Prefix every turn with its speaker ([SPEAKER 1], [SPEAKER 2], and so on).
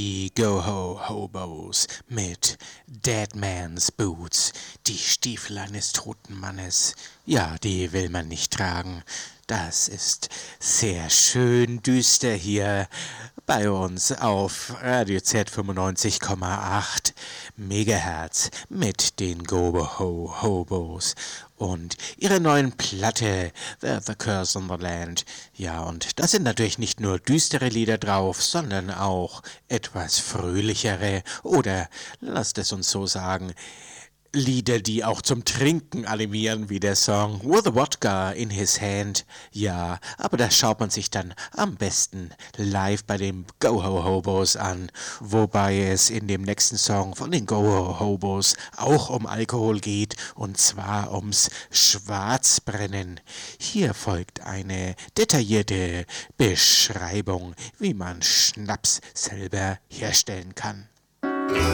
[SPEAKER 1] Die Go-Ho-Hobos mit Dead Man's Boots, die Stiefel eines toten Mannes, ja, die will man nicht tragen. Das ist sehr schön düster hier bei uns auf Radio Z 95,8 Megahertz mit den Go-Ho-Hobos und ihrer neuen Platte The Curse on the Land. Ja, und da sind natürlich nicht nur düstere Lieder drauf, sondern auch etwas fröhlichere oder, lasst es uns so sagen, Lieder, die auch zum Trinken animieren, wie der Song With a Wodka in His Hand. Ja, aber das schaut man sich dann am besten live bei den Go-Ho-Hobos an, wobei es in dem nächsten Song von den Go-Ho-Hobos auch um Alkohol geht, und zwar ums Schwarzbrennen. Hier folgt eine detaillierte Beschreibung, wie man Schnaps selber herstellen kann.